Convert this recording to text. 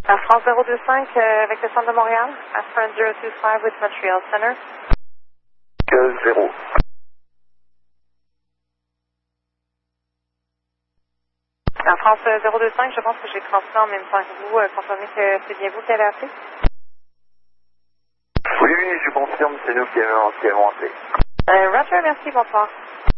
Air France 025 avec le centre de Montréal. Air France 025 with Montreal Center. 0. Air France 025, je pense que j'ai transmis en même temps que vous, confirmé que c'est bien vous qui avez appelé. Oui, je confirme, c'est nous qui avons appelé. Roger, merci, bonsoir.